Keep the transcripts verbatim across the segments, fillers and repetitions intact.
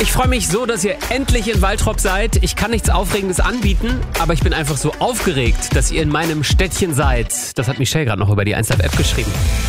Ich freue mich so, dass ihr endlich in Waltrop seid. Ich kann nichts Aufregendes anbieten, aber ich bin einfach so aufgeregt, dass ihr in meinem Städtchen seid. Das hat Michelle gerade noch über die eins Live App geschrieben.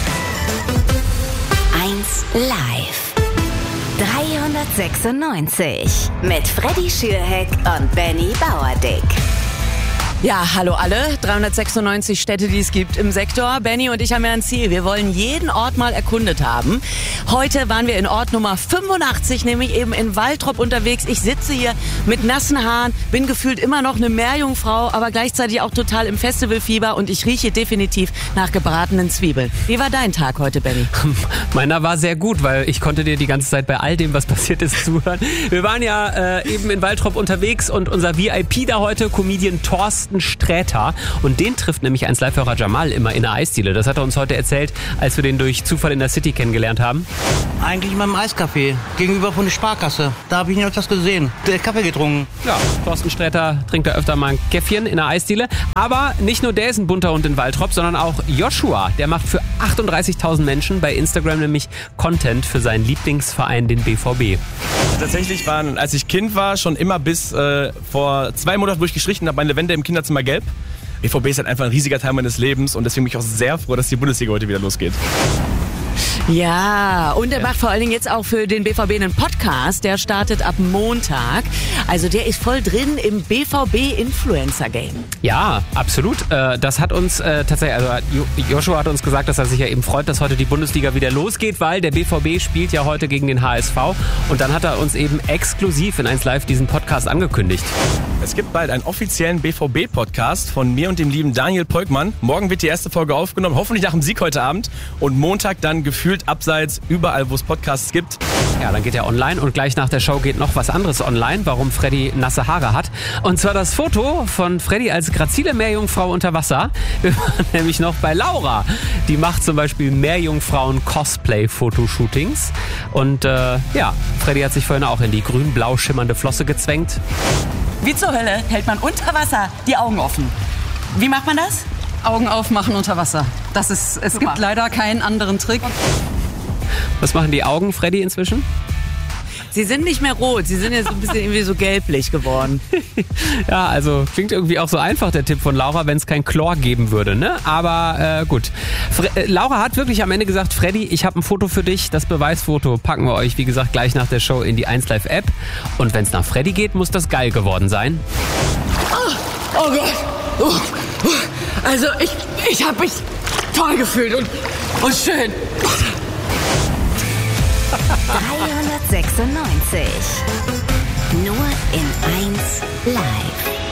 eins Live. dreihundertsechsundneunzig mit Freddy Schürheck und Benny Bauerdick. Ja, hallo alle, dreihundertsechsundneunzig Städte, die es gibt im Sektor. Benny und ich haben ja ein Ziel. Wir wollen jeden Ort mal erkundet haben. Heute waren wir in Ort Nummer fünfundachtzig, nämlich eben in Waltrop unterwegs. Ich sitze hier mit nassen Haaren, bin gefühlt immer noch eine Meerjungfrau, aber gleichzeitig auch total im Festivalfieber und ich rieche definitiv nach gebratenen Zwiebeln. Wie war dein Tag heute, Benny? Meiner war sehr gut, weil ich konnte dir die ganze Zeit bei all dem, was passiert ist, zuhören. Wir waren ja äh, eben in Waltrop unterwegs und unser V I P da heute, Comedian Thorsten Sträter, und den trifft nämlich eins Live-Hörer Jamal immer in der Eisdiele. Das hat er uns heute erzählt, als wir den durch Zufall in der City kennengelernt haben. Eigentlich in meinem Eiscafé, gegenüber von der Sparkasse. Da habe ich ihn öfters gesehen. Der Kaffee getrunken. Ja, Thorsten Sträter trinkt da öfter mal ein Käffchen in der Eisdiele. Aber nicht nur der ist ein bunter Hund in Waltrop, sondern auch Joshua. Der macht für achtunddreißigtausend Menschen bei Instagram nämlich Content für seinen Lieblingsverein, den B V B. Tatsächlich waren, als ich Kind war, schon immer bis äh, vor zwei Monaten, wo ich gestrichen habe, meine Wände im Kinderzimmer gelb. B V B ist halt einfach ein riesiger Teil meines Lebens und deswegen bin ich auch sehr froh, dass die Bundesliga heute wieder losgeht. Ja, und er macht vor allen Dingen jetzt auch für den B V B einen Podcast. Der startet ab Montag. Also der ist voll drin im B V B-Influencer-Game. Ja, absolut. Äh, das hat uns äh, tatsächlich, also Joshua hat uns gesagt, dass er sich ja eben freut, dass heute die Bundesliga wieder losgeht, weil der B V B spielt ja heute gegen den H S V. Und dann hat er uns eben exklusiv in eins Live diesen Podcast angekündigt. Es gibt bald einen offiziellen B V B-Podcast von mir und dem lieben Daniel Peukmann. Morgen wird die erste Folge aufgenommen, hoffentlich nach dem Sieg heute Abend. Und Montag dann gefühlt abseits, überall, wo es Podcasts gibt. Ja, dann geht er online und gleich nach der Show geht noch was anderes online, warum Freddy nasse Haare hat. Und zwar das Foto von Freddy als grazile Meerjungfrau unter Wasser. Wir waren nämlich noch bei Laura. Die macht zum Beispiel Meerjungfrauen-Cosplay-Fotoshootings. Und äh, ja, Freddy hat sich vorhin auch in die grün-blau schimmernde Flosse gezwängt. Wie zur Hölle hält man unter Wasser die Augen offen? Wie macht man das? Augen aufmachen unter Wasser. Das ist, es Super. gibt leider keinen anderen Trick. Was machen die Augen, Freddy, inzwischen? Sie sind nicht mehr rot, sie sind jetzt ein bisschen irgendwie so gelblich geworden. Ja, also klingt irgendwie auch so einfach, der Tipp von Laura, wenn es kein Chlor geben würde, ne? Aber äh, gut. Fre- äh, Laura hat wirklich am Ende gesagt, Freddy, ich habe ein Foto für dich. Das Beweisfoto packen wir euch, wie gesagt, gleich nach der Show in die eins Live App. Und wenn es nach Freddy geht, muss das geil geworden sein. Oh, oh Gott. Oh, oh. Also ich, ich habe mich toll gefühlt und, und schön. dreihundertsechsundneunzig. Nur in eins Live.